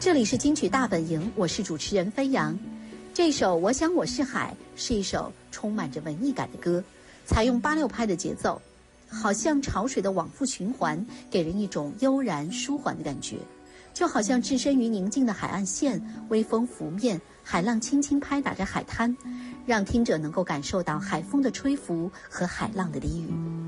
这里是金曲大本营，我是主持人飞扬。这首《我想我是海》是一首充满着文艺感的歌，采用8/6拍的节奏，好像潮水的往复循环，给人一种悠然舒缓的感觉，就好像置身于宁静的海岸线，微风拂面，海浪轻轻拍打着海滩，让听者能够感受到海风的吹拂和海浪的低语。